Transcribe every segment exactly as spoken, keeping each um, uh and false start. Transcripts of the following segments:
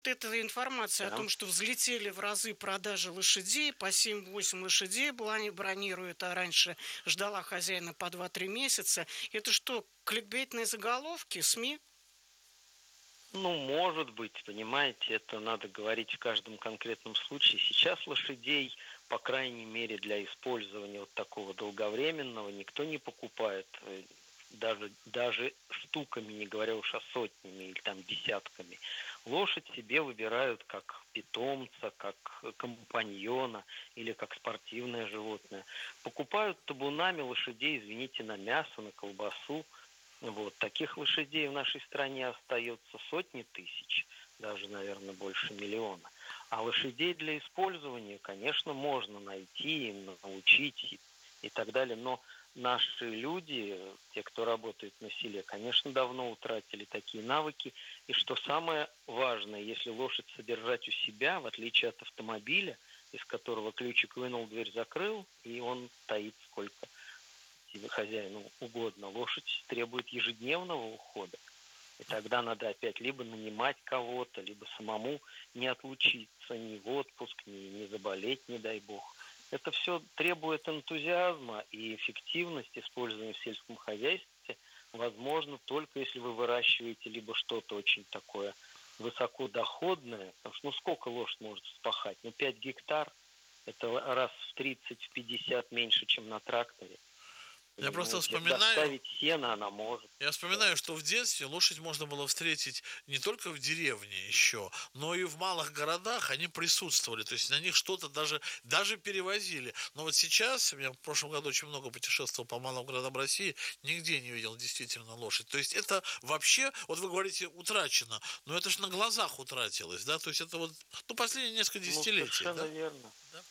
Эта информация о Да. том, что взлетели в разы продажи лошадей, по семь-восемь лошадей блани бронируют, а раньше ждала хозяина по два-три месяца. Это что, кликбейтные заголовки СМИ? Ну, может быть, понимаете, это надо говорить в каждом конкретном случае. Сейчас лошадей, по крайней мере, для использования вот такого долговременного никто не покупает. э, Даже, даже штуками, не говоря уж о сотнями или там десятками. Лошадь себе выбирают как питомца, как компаньона или как спортивное животное. Покупают табунами лошадей, извините, на мясо, на колбасу. Вот. Таких лошадей в нашей стране остается сотни тысяч, даже, наверное, больше миллиона. А лошадей для использования, конечно, можно найти, им научить и, и так далее. Но наши люди, те, кто работает на селе, конечно, давно утратили такие навыки. И что самое важное, если лошадь содержать у себя, в отличие от автомобиля, из которого ключик вынул, дверь закрыл, и он стоит сколько тебе хозяину угодно. Лошадь требует ежедневного ухода. И тогда надо опять либо нанимать кого-то, либо самому не отлучиться ни в отпуск, ни, не заболеть, не дай бог. Это все требует энтузиазма, и эффективность использования в сельском хозяйстве возможно только если вы выращиваете либо что-то очень такое высокодоходное, потому что ну сколько лошадь может вспахать? Ну пять гектар, это раз в тридцать-пятьдесят меньше, чем на тракторе. Я просто Понимаете, вспоминаю, доставить сено она может. я Да. вспоминаю, что в детстве лошадь можно было встретить не только в деревне еще, но и в малых городах они присутствовали. То есть на них что-то даже, даже перевозили. Но вот сейчас, я в прошлом году очень много путешествовал по малым городам России, нигде не видел действительно лошадь. То есть это вообще, вот вы говорите, утрачено, но это же на глазах утратилось, да? То есть это вот, ну, последние несколько Ну, десятилетий, совершенно да? верно. Да?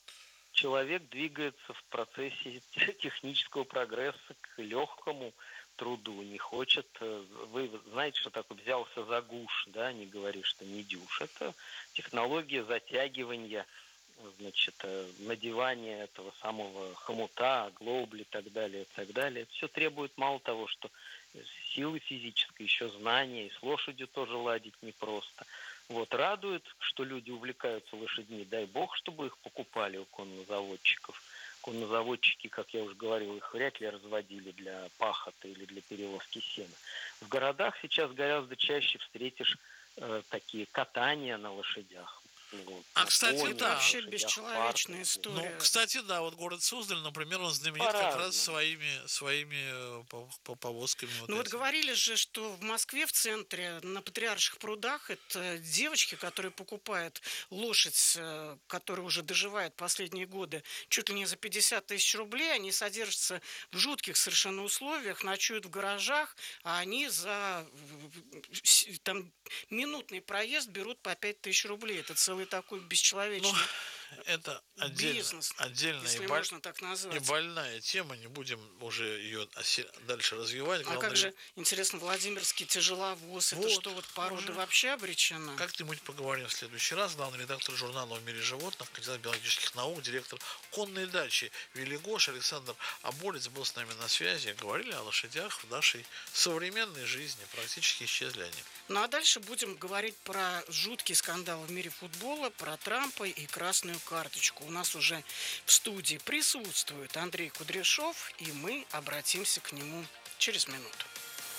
Человек двигается в процессе технического прогресса к легкому труду, не хочет. э, Вы знаете, что такое взялся за гуш, да, не говори, что не дюш. Это технология затягивания, э, значит, э, надевания этого самого хомута, глобли и так далее, и так далее. Это все требует мало того, что силы физической, еще знания, и с лошадью тоже ладить непросто. Вот, радует, что люди увлекаются лошадьми. Дай бог, чтобы их покупали у коннозаводчиков. Коннозаводчики, как я уже говорил, их вряд ли разводили для пахоты или для перевозки сена. В городах сейчас гораздо чаще встретишь э, такие катания на лошадях. Вот, А, на кстати, пони, Это на да. вообще лошадях в парках. бесчеловечная Ну, история. кстати, да, вот город Суздаль, например, он знаменит как раз По-разному. своими, своими э, по- по- повозками вот Ну вот этими. говорили же, что в Москве в центре на Патриарших прудах это девочки, которые покупают лошадь, э, которая уже доживает последние годы, чуть ли не за пятьдесят тысяч рублей. Они содержатся в жутких совершенно условиях, ночуют в гаражах, а они за э, с- там минутный проезд берут по пять тысяч рублей. Это целый такой Ну, бесчеловечный это отдельно, бизнес, отдельная и, если боль- можно так и назвать. больная тема, не будем уже ее осе- дальше развивать. А как Главное, же, интересно, Владимирский тяжеловоз, это вот, что, вот порода уже вообще обречена? как-нибудь поговорим в следующий раз. Главный редактор журнала «В мире животных», кандидат биологических наук, директор конной дачи Велигош Александр Аболец был с нами на связи. Говорили о лошадях в нашей современной жизни. Практически исчезли они. Ну а дальше будем говорить про жуткий скандал в мире футбола, про Трампа и красную карточку. У нас уже в студии присутствует Андрей Кудряшов, и мы обратимся к нему через минуту.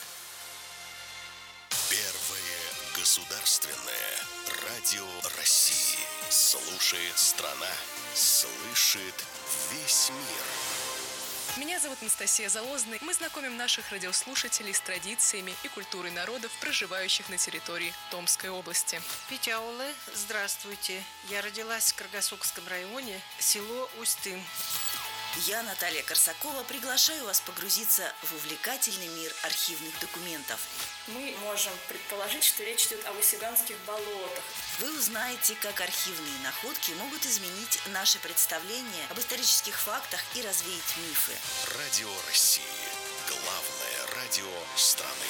Первое государственное радио России. Слушает страна, слышит весь мир. Меня зовут Анастасия Залозная. Мы знакомим наших радиослушателей с традициями и культурой народов, проживающих на территории Томской области. Петяулы, здравствуйте. Я родилась в Каргасокском районе, село Устын. Я, Наталья Корсакова, приглашаю вас погрузиться в увлекательный мир архивных документов. Мы можем предположить, что речь идет о Васюганских болотах. Вы узнаете, как архивные находки могут изменить наше представление об исторических фактах и развеять мифы. Радио России. Главное радио страны.